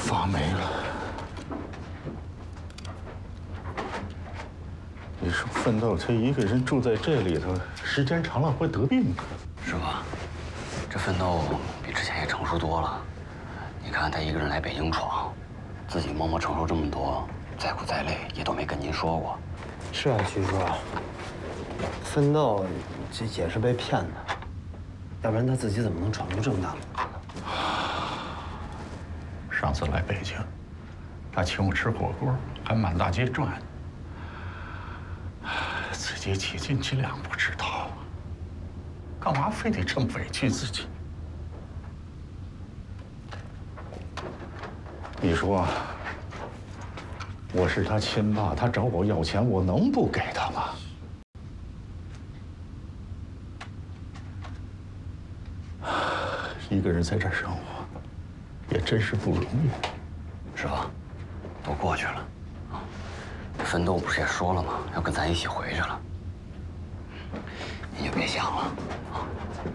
发霉了。你说奋斗他一个人住在这里头，时间长了会得病的。 是吧？这奋斗比之前也成熟多了。你看他一个人来北京闯，自己默默承受这么多，再苦再累也都没跟您说过。 是啊，徐叔，奋斗这也是被骗的，要不然他自己怎么能闯出这么大路呢？ 上次来北京，他请我吃火锅，还满大街转。自己几斤几两不知道，干嘛非得这么委屈自己？你说，我是他亲爸，他找我要钱，我能不给他吗？一个人在这儿生活，也真是不容易。 是吧？都过去了，啊，奋斗不是也说了吗？要跟咱一起回去了。您就别想了，啊。